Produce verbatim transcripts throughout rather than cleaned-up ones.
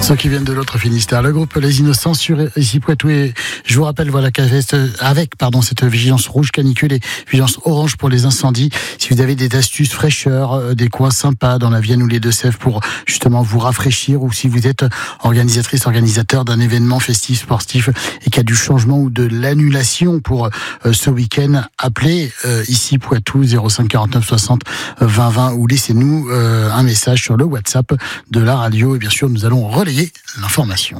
Ceux qui viennent de l'autre Finistère, le groupe Les Innocents sur ici Poitou. Et je vous rappelle, voilà, qu'avec pardon cette vigilance rouge canicule et vigilance orange pour les incendies, si vous avez des astuces fraîcheur, des coins sympas dans la Vienne ou les Deux-Sèvres pour justement vous rafraîchir, ou si vous êtes organisatrice, organisateur d'un événement festif, sportif et qu'il y a du changement ou de l'annulation pour euh, ce week-end, appelez euh, ici Poitou zéro cinq quarante-neuf soixante vingt vingt ou laissez-nous euh, un message sur le WhatsApp de la radio et bien sûr nous allons relayer l'information.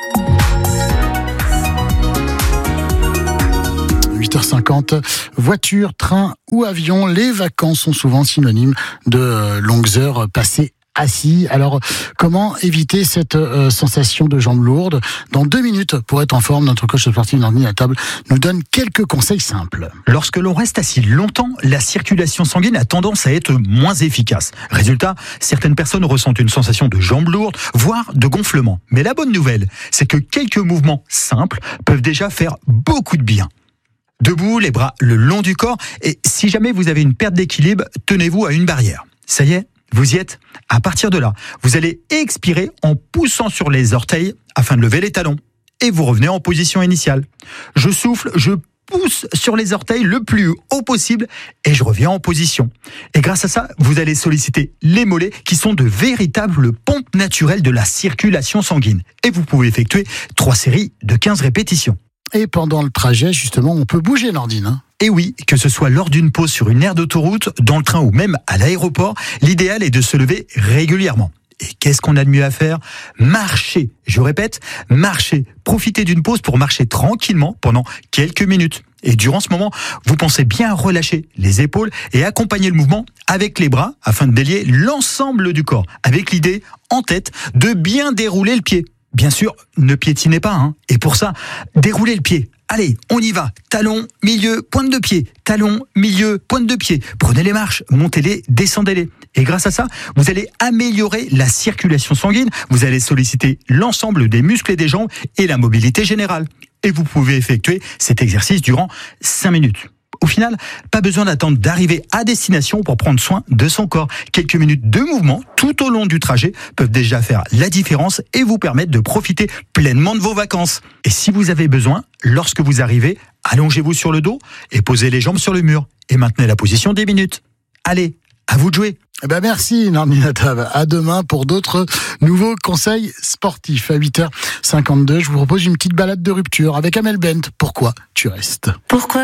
huit heures cinquante, voiture, train ou avion, les vacances sont souvent synonymes de longues heures passées assis. Alors, comment éviter cette euh, sensation de jambes lourdes? Dans deux minutes, pour être en forme, notre coach sportif Nandine à table nous donne quelques conseils simples. Lorsque l'on reste assis longtemps, la circulation sanguine a tendance à être moins efficace. Résultat, certaines personnes ressentent une sensation de jambes lourdes, voire de gonflement. Mais la bonne nouvelle, c'est que quelques mouvements simples peuvent déjà faire beaucoup de bien. Debout, les bras le long du corps, et si jamais vous avez une perte d'équilibre, tenez-vous à une barrière. Ça y est, vous y êtes. À partir de là, vous allez expirer en poussant sur les orteils afin de lever les talons. Et vous revenez en position initiale. Je souffle, je pousse sur les orteils le plus haut possible et je reviens en position. Et grâce à ça, vous allez solliciter les mollets qui sont de véritables pompes naturelles de la circulation sanguine. Et vous pouvez effectuer trois séries de quinze répétitions. Et pendant le trajet, justement, on peut bouger, Nandine, hein. Et oui, que ce soit lors d'une pause sur une aire d'autoroute, dans le train ou même à l'aéroport, l'idéal est de se lever régulièrement. Et qu'est-ce qu'on a de mieux à faire? Marcher. Je répète, marcher. Profitez d'une pause pour marcher tranquillement pendant quelques minutes. Et durant ce moment, vous pensez bien relâcher les épaules et accompagner le mouvement avec les bras afin de délier l'ensemble du corps, avec l'idée en tête de bien dérouler le pied. Bien sûr, ne piétinez pas, hein. Et pour ça, déroulez le pied. Allez, on y va. Talon, milieu, pointe de pied. Talon, milieu, pointe de pied. Prenez les marches, montez-les, descendez-les. Et grâce à ça, vous allez améliorer la circulation sanguine. Vous allez solliciter l'ensemble des muscles et des jambes et la mobilité générale. Et vous pouvez effectuer cet exercice durant cinq minutes. Au final, pas besoin d'attendre d'arriver à destination pour prendre soin de son corps. Quelques minutes de mouvement tout au long du trajet peuvent déjà faire la différence et vous permettre de profiter pleinement de vos vacances. Et si vous avez besoin, lorsque vous arrivez, allongez-vous sur le dos et posez les jambes sur le mur. Et maintenez la position dix minutes. Allez, à vous de jouer. Eh ben merci Nandine à table. À demain pour d'autres nouveaux conseils sportifs. À huit heures cinquante-deux, je vous propose une petite balade de rupture avec Amel Bent. Pourquoi tu restes? Pourquoi